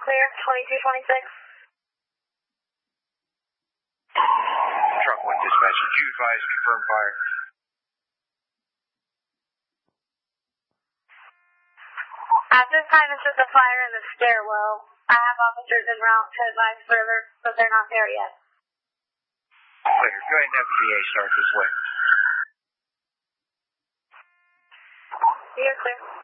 clear, 2226. Truck 1 dispatch, did you advise confirm fire? At this time, it's just a fire in the stairwell. I have officers en route to advise further, but they're not there yet. Clear. Go ahead and have the VA start this way. You're clear.